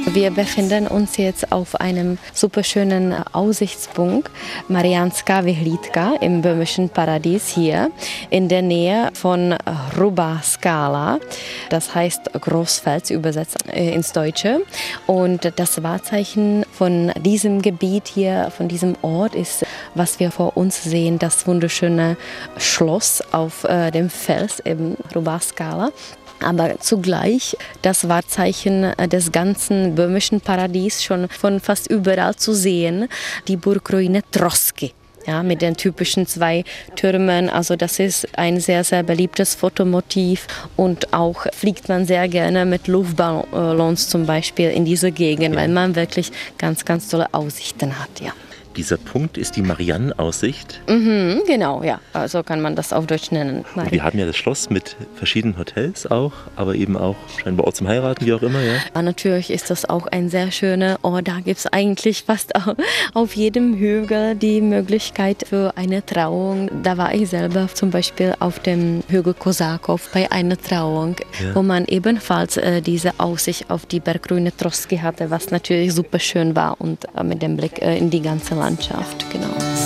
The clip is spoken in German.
Wir befinden uns jetzt auf einem superschönen Aussichtspunkt, Mariánska Vyhlídka im böhmischen Paradies hier in der Nähe von Hrubá Skala. Das heißt Großfels übersetzt ins Deutsche. Und das Wahrzeichen von diesem Gebiet hier, von diesem Ort ist, was wir vor uns sehen, das wunderschöne Schloss auf dem Fels, eben Hrubá Skala. Aber zugleich das Wahrzeichen des ganzen böhmischen Paradies schon von fast überall zu sehen, die Burgruine Trosky. Ja, mit den typischen 2 Türmen. Also das ist ein sehr, sehr beliebtes Fotomotiv und auch fliegt man sehr gerne mit Luftballons zum Beispiel in diese Gegend, weil man wirklich ganz, ganz tolle Aussichten hat, ja. Dieser Punkt ist die Mariannenaussicht. Genau, ja. So kann man das auf Deutsch nennen. Und wir haben ja das Schloss mit verschiedenen Hotels auch, aber eben auch scheinbar Ort zum Heiraten, wie auch immer, ja. Ja, natürlich ist das auch ein sehr schöner Ort. Da gibt es eigentlich fast auf jedem Hügel die Möglichkeit für eine Trauung. Da war ich selber zum Beispiel auf dem Hügel Kosakow bei einer Trauung, wo man ebenfalls diese Aussicht auf die Bergruine Trosky hatte, was natürlich super schön war und mit dem Blick in die ganze Landschaft, genau.